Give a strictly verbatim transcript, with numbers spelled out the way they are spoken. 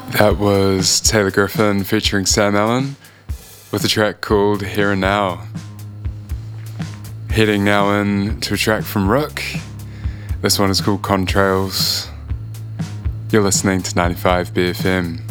That was Taylor Griffin featuring Sam Allen with a track called Here and Now. Heading now in to a track from Rook. This one is called Contrails. You're listening to ninety-five B F M.